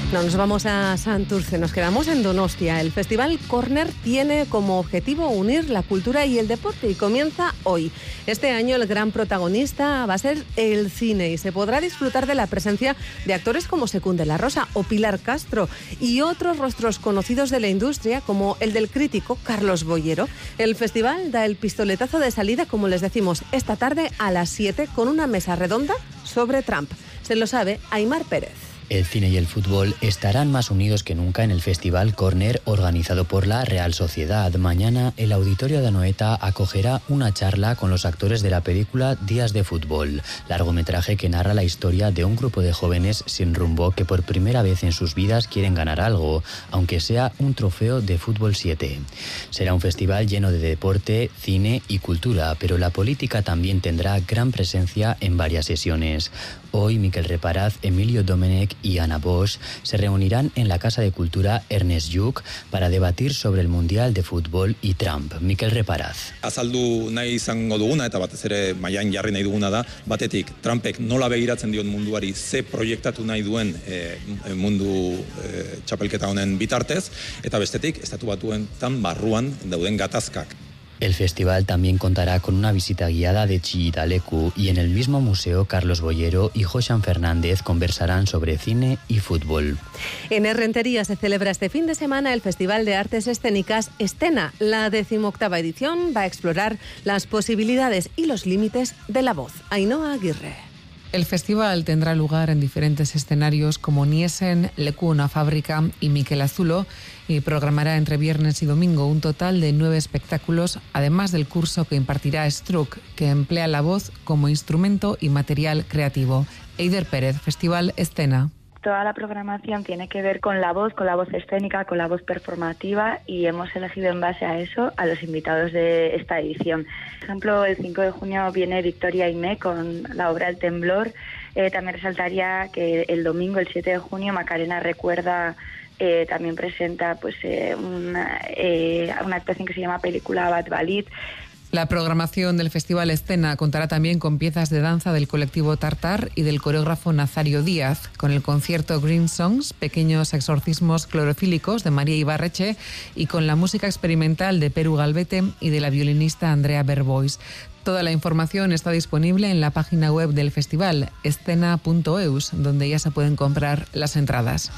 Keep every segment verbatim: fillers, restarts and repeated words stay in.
No nos vamos a Santurce, nos quedamos en Donostia. El Festival Corner tiene como objetivo unir la cultura y el deporte y comienza hoy. Este año el gran protagonista va a ser el cine y se podrá disfrutar de la presencia de actores como Secún de la Rosa o Pilar Castro y otros rostros conocidos de la industria como el del crítico Carlos Boyero. El festival da el pistoletazo de salida, como les decimos, esta tarde a las siete con una mesa redonda sobre Trump. Se lo sabe Aimar Pérez. El cine y el fútbol estarán más unidos que nunca en el Festival Corner organizado por la Real Sociedad. Mañana el Auditorio de Anoeta acogerá una charla con los actores de la película Días de Fútbol, largometraje que narra la historia de un grupo de jóvenes sin rumbo que por primera vez en sus vidas quieren ganar algo, aunque sea un trofeo de fútbol siete. Será un festival lleno de deporte, cine y cultura, pero la política también tendrá gran presencia en varias sesiones. Hoy Miquel Reparaz, Emilio Domenech y Ana Bosch se reunirán en la Casa de Cultura Ernest Lluch para debatir sobre el Mundial de Fútbol y Trump. Miquel Reparaz. Azaldu nahi izango duguna eta batez ere mailan jarri nahi duguna da, batetik Trumpek nola begiratzen dion munduari, ze proiektatu nahi duen e, mundu e, txapelketa honen bitartez, eta bestetik estatu batuetan barruan dauden gatazkak. El festival también contará con una visita guiada de Chillida Leku y en el mismo museo Carlos Boyero y Joxan Fernández conversarán sobre cine y fútbol. En Errentería se celebra este fin de semana el Festival de Artes Escénicas Escena. La decimoctava edición va a explorar las posibilidades y los límites de la voz. Ainhoa Aguirre. El festival tendrá lugar en diferentes escenarios como Niesen, Leku, una fábrica y Miquel Azulo y programará entre viernes y domingo un total de nueve espectáculos, además del curso que impartirá Struck, que emplea la voz como instrumento y material creativo. Eider Pérez, Festival Escena. Toda la programación tiene que ver con la voz, con la voz escénica, con la voz performativa y hemos elegido en base a eso a los invitados de esta edición. Por ejemplo, el cinco de junio viene Victoria Aimé con la obra El Temblor. Eh, también resaltaría que el domingo, el siete de junio, Macarena Recuerda eh, también presenta pues eh, una, eh, una actuación que se llama Película Bat Balit. La programación del Festival Escena contará también con piezas de danza del colectivo Tartar y del coreógrafo Nazario Díaz, con el concierto Green Songs, pequeños exorcismos clorofílicos de María Ibarreche y con la música experimental de Peru Galvete y de la violinista Andrea Berbois. Toda la información está disponible en la página web del festival, escena punto eus, donde ya se pueden comprar las entradas.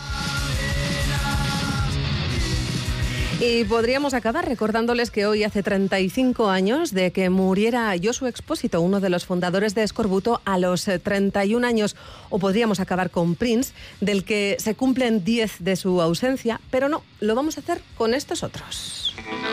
Y podríamos acabar recordándoles que hoy hace treinta y cinco años de que muriera Josu Expósito, uno de los fundadores de Eskorbuto, a los treinta y un años. O podríamos acabar con Prince, del que se cumplen diez de su ausencia, pero no, lo vamos a hacer con estos otros.